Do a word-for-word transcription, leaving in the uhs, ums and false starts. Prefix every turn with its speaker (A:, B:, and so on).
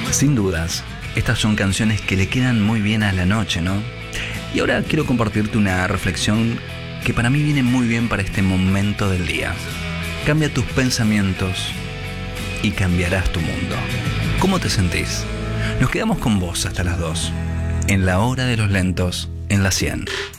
A: Sin dudas, estas son canciones que le quedan muy bien a la noche, ¿no? Y ahora quiero compartirte una reflexión que para mí viene muy bien para este momento del día. Cambia tus pensamientos y cambiarás tu mundo. ¿Cómo te sentís? Nos quedamos con vos hasta las dos, en la hora de los lentos, en la cien.